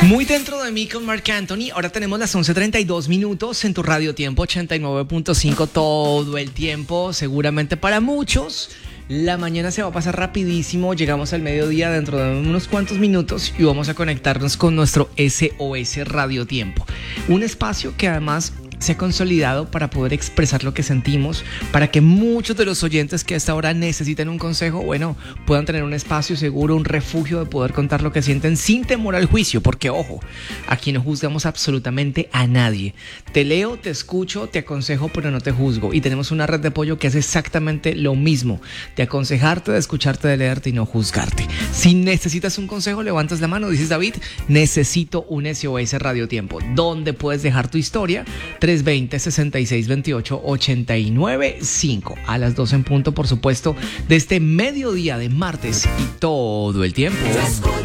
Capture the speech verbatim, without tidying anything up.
Muy dentro de mí con Marc Anthony. Ahora tenemos las once treinta y dos minutos en tu radio tiempo ochenta y nueve punto cinco todo el tiempo. Seguramente para muchos la mañana se va a pasar rapidísimo. Llegamos al mediodía dentro de unos cuantos minutos y vamos a conectarnos con nuestro S O S Radio Tiempo. Un espacio que además se ha consolidado para poder expresar lo que sentimos, para que muchos de los oyentes que a esta hora necesiten un consejo, bueno, puedan tener un espacio seguro, un refugio de poder contar lo que sienten sin temor al juicio, porque ojo, aquí no juzgamos absolutamente a nadie. Te leo, te escucho, te aconsejo, pero no te juzgo. Y tenemos una red de apoyo que hace exactamente lo mismo, de aconsejarte, de escucharte, de leerte y no juzgarte. Si necesitas un consejo, levantas la mano, dices: David, necesito un S O S Radio Tiempo. ¿Dónde puedes dejar tu historia? tres dos cero, seis seis dos ocho, ocho nueve cinco. A las dos en punto, por supuesto, de este mediodía de martes y todo el tiempo.